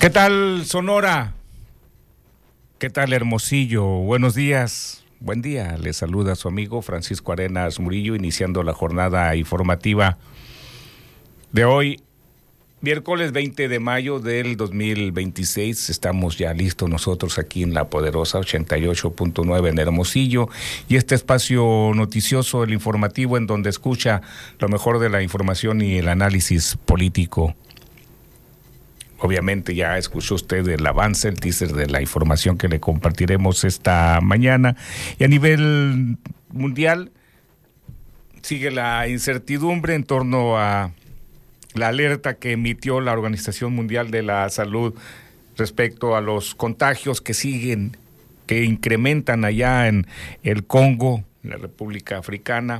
¿Qué tal, Sonora? ¿Qué tal, Hermosillo? Buenos días. Buen día. Les saluda su amigo Francisco Arenas Murillo, iniciando la jornada informativa de hoy, miércoles 20 de mayo del 2026. Estamos ya listos nosotros aquí en la poderosa 88.9 en Hermosillo, y este espacio noticioso, el informativo, en donde escucha lo mejor de la información y el análisis político. Obviamente ya escuchó usted el avance, el teaser de la información que le compartiremos esta mañana. Y a nivel mundial sigue la incertidumbre en torno a la alerta que emitió la Organización Mundial de la Salud respecto a los contagios que siguen, que incrementan allá en el Congo, en la República Africana.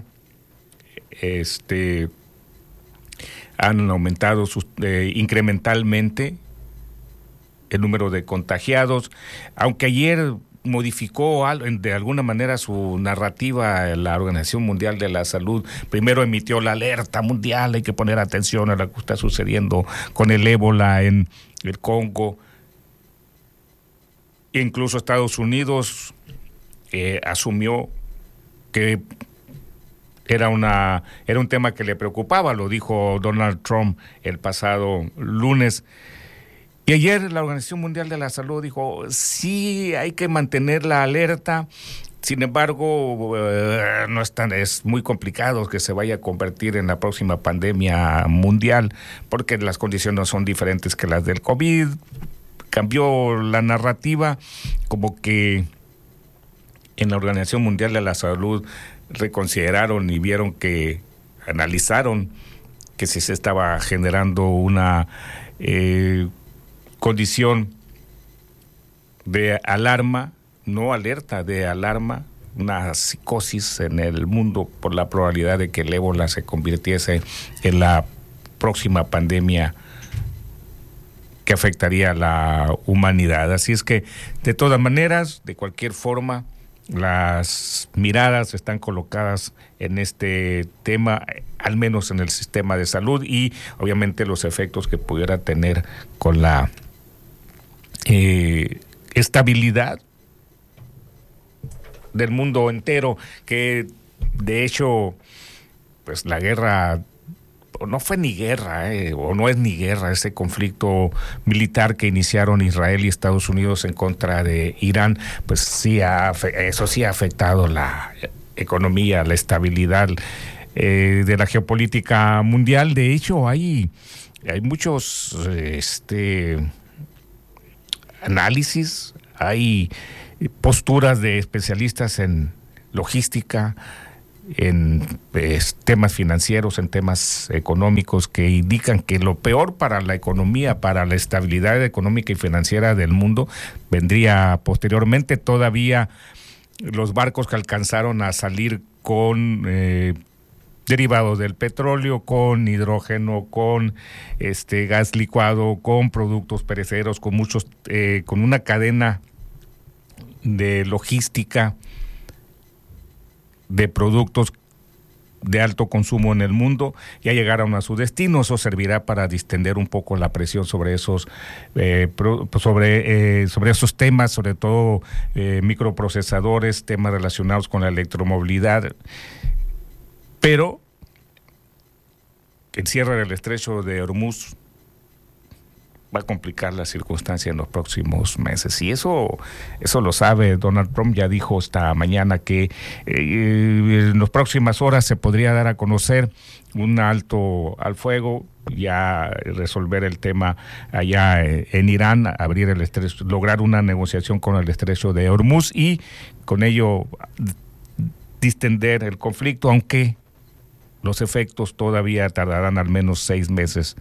Han aumentado incrementalmente el número de contagiados, aunque ayer modificó de alguna manera su narrativa la Organización Mundial de la Salud. Primero emitió la alerta mundial, hay que poner atención a lo que está sucediendo con el ébola en el Congo. Incluso Estados Unidos asumió que era un tema que le preocupaba, lo dijo Donald Trump el pasado lunes. Y ayer la Organización Mundial de la Salud dijo, sí, hay que mantener la alerta. Sin embargo, es muy complicado que se vaya a convertir en la próxima pandemia mundial, porque las condiciones son diferentes que las del COVID. Cambió la narrativa, como que en la Organización Mundial de la Salud reconsideraron y analizaron que si se estaba generando una condición de alarma, no alerta, de alarma, una psicosis en el mundo por la probabilidad de que el ébola se convirtiese en la próxima pandemia que afectaría a la humanidad. Así es que, de todas maneras, de cualquier forma, las miradas están colocadas en este tema, al menos en el sistema de salud, y obviamente los efectos que pudiera tener con la estabilidad del mundo entero, que de hecho, pues la guerra no fue ni guerra, o no es ni guerra, ese conflicto militar que iniciaron Israel y Estados Unidos en contra de Irán, pues sí, eso sí ha afectado la economía, la estabilidad de la geopolítica mundial. De hecho, hay muchos análisis, hay posturas de especialistas en logística, en temas financieros, en temas económicos, que indican que lo peor para la economía, para la estabilidad económica y financiera del mundo, vendría posteriormente. Todavía los barcos que alcanzaron a salir con derivados del petróleo, con hidrógeno, con gas licuado, con productos perecederos, con una cadena de logística de productos de alto consumo en el mundo, ya llegaron a su destino. Eso servirá para distender un poco la presión sobre esos sobre esos temas, sobre todo microprocesadores, temas relacionados con la electromovilidad. Pero el cierre del estrecho de Hormuz va a complicar la circunstancia en los próximos meses, y eso lo sabe Donald Trump. Ya dijo esta mañana que en las próximas horas se podría dar a conocer un alto al fuego, ya resolver el tema allá en Irán, abrir el estrecho, lograr una negociación con el estrecho de Hormuz y con ello distender el conflicto, aunque los efectos todavía tardarán al menos 6 meses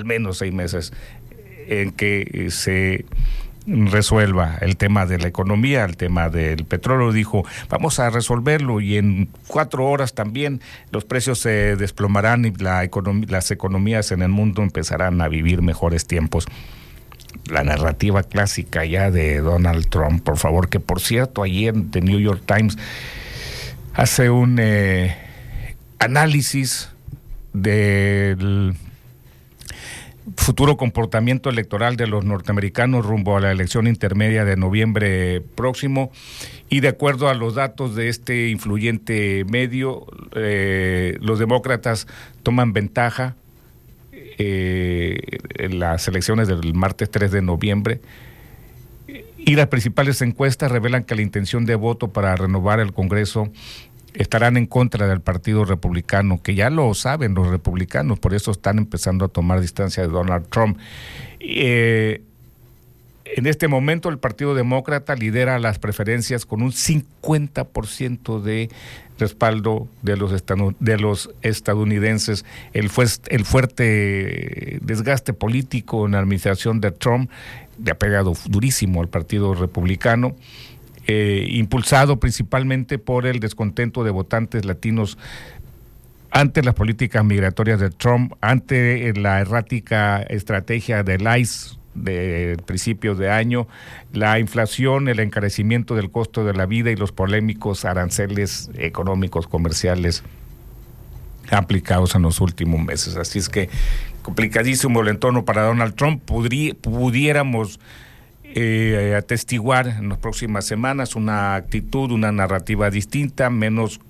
en que se resuelva el tema de la economía, el tema del petróleo. Dijo, vamos a resolverlo y en 4 horas también los precios se desplomarán y las economías en el mundo empezarán a vivir mejores tiempos. La narrativa clásica ya de Donald Trump, por favor, que por cierto ayer The New York Times hace un análisis del futuro comportamiento electoral de los norteamericanos rumbo a la elección intermedia de noviembre próximo, y de acuerdo a los datos de este influyente medio, los demócratas toman ventaja en las elecciones del martes 3 de noviembre, y las principales encuestas revelan que la intención de voto para renovar el Congreso estarán en contra del Partido Republicano, que ya lo saben los republicanos, por eso están empezando a tomar distancia de Donald Trump. En este momento el Partido Demócrata lidera las preferencias con un 50% de respaldo de los estadounidenses. El fuerte desgaste político en la administración de Trump le ha pegado durísimo al Partido Republicano, impulsado principalmente por el descontento de votantes latinos ante las políticas migratorias de Trump, ante la errática estrategia del ICE de principios de año, la inflación, el encarecimiento del costo de la vida y los polémicos aranceles económicos comerciales aplicados en los últimos meses. Así es que complicadísimo el entorno para Donald Trump. Pudiéramos atestiguar en las próximas semanas una actitud, una narrativa distinta, menos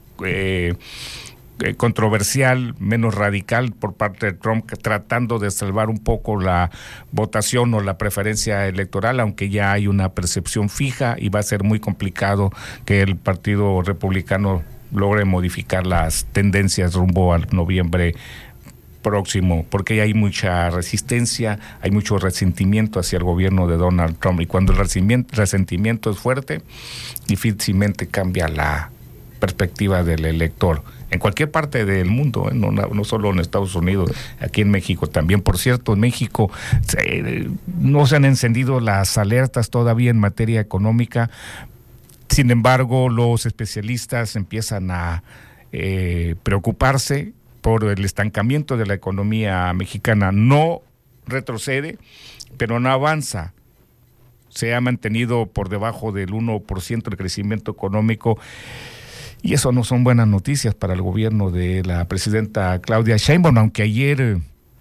controversial, menos radical por parte de Trump, tratando de salvar un poco la votación o la preferencia electoral, aunque ya hay una percepción fija y va a ser muy complicado que el Partido Republicano logre modificar las tendencias rumbo al noviembre próximo, porque hay mucha resistencia, hay mucho resentimiento hacia el gobierno de Donald Trump, y cuando el resentimiento es fuerte, difícilmente cambia la perspectiva del elector en cualquier parte del mundo, no solo en Estados Unidos, aquí en México también. Por cierto, en México no se han encendido las alertas todavía en materia económica. Sin embargo, los especialistas empiezan a preocuparse por el estancamiento de la economía mexicana. No retrocede, pero no avanza. Se ha mantenido por debajo del 1% el crecimiento económico, y eso no son buenas noticias para el gobierno de la presidenta Claudia Sheinbaum, aunque ayer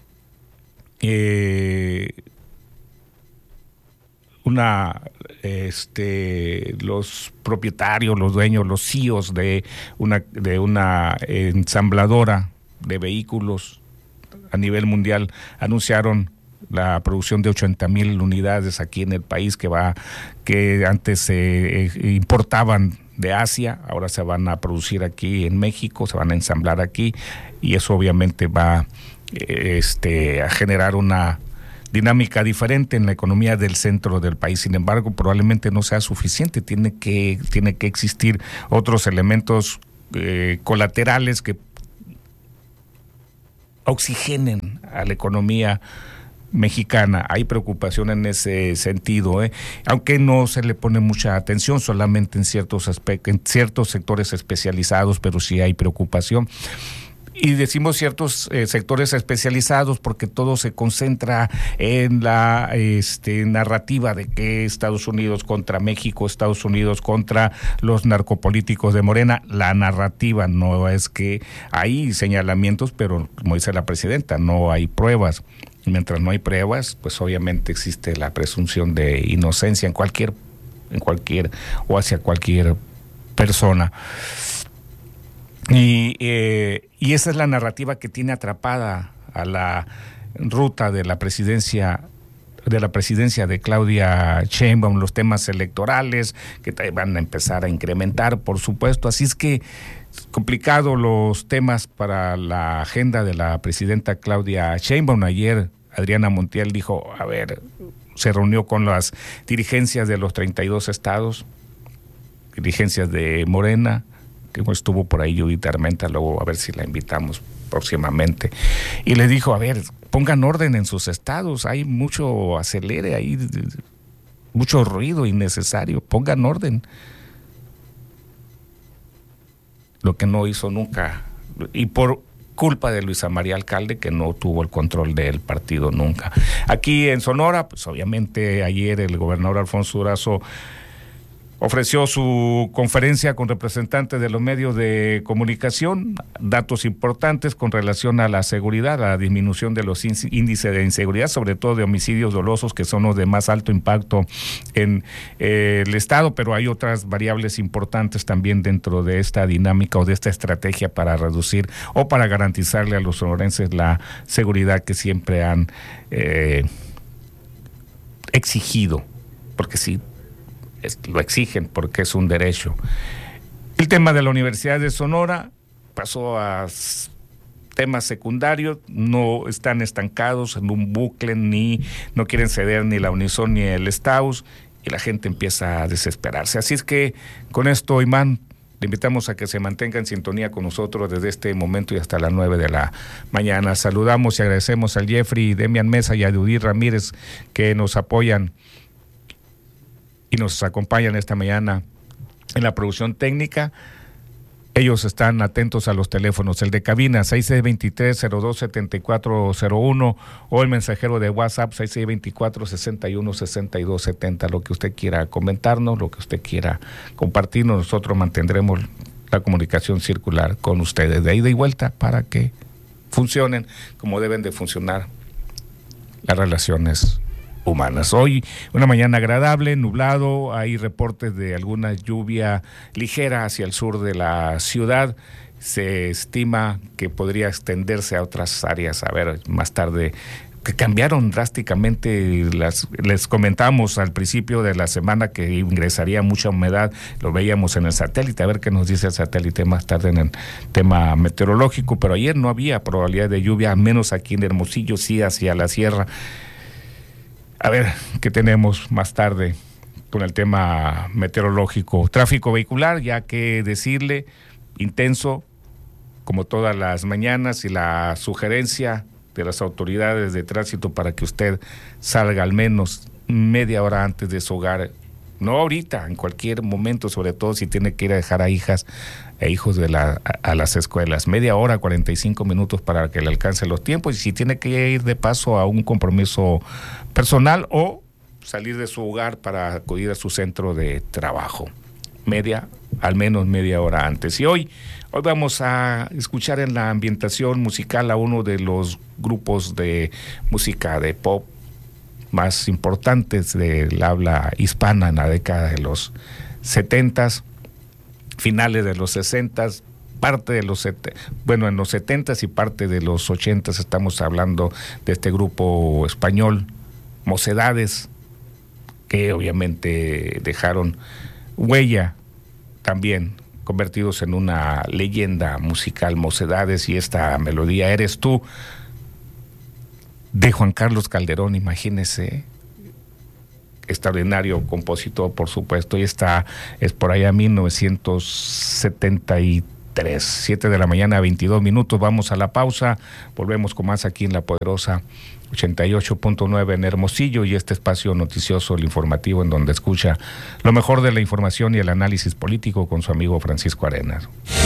los propietarios, los dueños, los CEOs de una ensambladora de vehículos a nivel mundial anunciaron la producción de 80,000 unidades aquí en el país, que antes se importaban de Asia, ahora se van a producir aquí en México, se van a ensamblar aquí, y eso obviamente va a generar una dinámica diferente en la economía del centro del país. Sin embargo, probablemente no sea suficiente, tiene que existir otros elementos colaterales que oxigenen a la economía mexicana. Hay preocupación en ese sentido, aunque no se le pone mucha atención, solamente en ciertos aspectos, en ciertos sectores especializados, pero sí hay preocupación. Y decimos ciertos sectores especializados porque todo se concentra en la narrativa de que Estados Unidos contra México, Estados Unidos contra los narcopolíticos de Morena. La narrativa no es que hay señalamientos, pero como dice la presidenta, no hay pruebas. Mientras no hay pruebas, pues obviamente existe la presunción de inocencia en cualquier o hacia cualquier persona. Y esa es la narrativa que tiene atrapada a la ruta de la presidencia de Claudia Sheinbaum, los temas electorales que van a empezar a incrementar, por supuesto. Así es que complicado los temas para la agenda de la presidenta Claudia Sheinbaum. Ayer Adriana Montiel dijo, se reunió con las dirigencias de los 32 estados, dirigencias de Morena, que estuvo por ahí Judith Armenta, luego a ver si la invitamos próximamente, y le dijo, pongan orden en sus estados, hay mucho acelere, hay mucho ruido innecesario, pongan orden. Lo que no hizo nunca, y por culpa de Luisa María Alcalde, que no tuvo el control del partido nunca. Aquí en Sonora, pues obviamente ayer el gobernador Alfonso Durazo ofreció su conferencia con representantes de los medios de comunicación, datos importantes con relación a la seguridad, a la disminución de los índices de inseguridad, sobre todo de homicidios dolosos, que son los de más alto impacto en el Estado, pero hay otras variables importantes también dentro de esta dinámica o de esta estrategia para reducir o para garantizarle a los sonorenses la seguridad que siempre han exigido, porque sí, lo exigen porque es un derecho. El tema de la Universidad de Sonora pasó a temas secundarios, no están estancados en un bucle, ni no quieren ceder ni la Unison ni el Staus, y la gente empieza a desesperarse. Así es que con esto, Imán, le invitamos a que se mantenga en sintonía con nosotros desde este momento y hasta las 9 de la mañana. Saludamos y agradecemos al Jeffrey, Demian Mesa y a Judith Ramírez que nos apoyan y nos acompañan esta mañana en la producción técnica. Ellos están atentos a los teléfonos, el de cabina 6623-027401 o el mensajero de WhatsApp 6624-616270. Lo que usted quiera comentarnos, lo que usted quiera compartirnos, nosotros mantendremos la comunicación circular con ustedes de ida y vuelta para que funcionen como deben de funcionar las relaciones humanas. Hoy una mañana agradable, nublado, hay reportes de alguna lluvia ligera hacia el sur de la ciudad. Se estima que podría extenderse a otras áreas, a ver, más tarde, que cambiaron drásticamente. Les comentamos al principio de la semana que ingresaría mucha humedad, lo veíamos en el satélite, a ver qué nos dice el satélite más tarde en el tema meteorológico, pero ayer no había probabilidad de lluvia, al menos aquí en Hermosillo, sí hacia la sierra. A ver qué tenemos más tarde con el tema meteorológico. Tráfico vehicular, ya que decirle, intenso, como todas las mañanas, y la sugerencia de las autoridades de tránsito para que usted salga al menos media hora antes de su hogar. No ahorita, en cualquier momento, sobre todo si tiene que ir a dejar a hijas e hijos a las escuelas. Media hora, 45 minutos para que le alcance los tiempos, y si tiene que ir de paso a un compromiso personal o salir de su hogar para acudir a su centro de trabajo. Al menos media hora antes. Y hoy vamos a escuchar en la ambientación musical a uno de los grupos de música de pop más importantes del habla hispana en la década de los 70s, finales de los 60s, parte de los en los 70s y parte de los 80s. Estamos hablando de este grupo español, Mocedades, que obviamente dejaron huella también, convertidos en una leyenda musical. Mocedades y esta melodía Eres tú, de Juan Carlos Calderón, imagínese, extraordinario compositor, por supuesto, y esta es por allá 1973, 7 de la mañana, 22 minutos, vamos a la pausa, volvemos con más aquí en La Poderosa 88.9 en Hermosillo, y este espacio noticioso, el informativo, en donde escucha lo mejor de la información y el análisis político con su amigo Francisco Arenas.